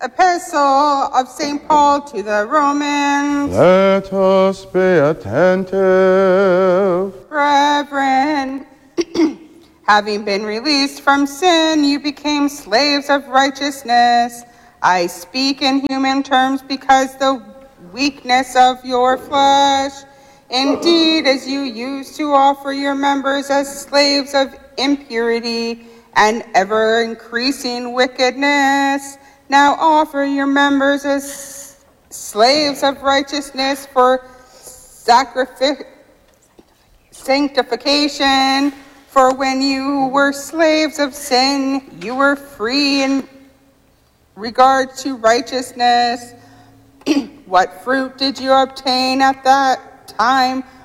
Epistle of St. Paul to the Romans. Let us be attentive. Brethren, having been released from sin, you became slaves of righteousness. I speak in human terms because the weakness of your flesh. Indeed, as you used to offer your members as slaves of impurity and ever-increasing wickedness, now offer your members as slaves of righteousness for sanctification. For when you were slaves of sin, you were free in regard to righteousness. What fruit did you obtain at that time?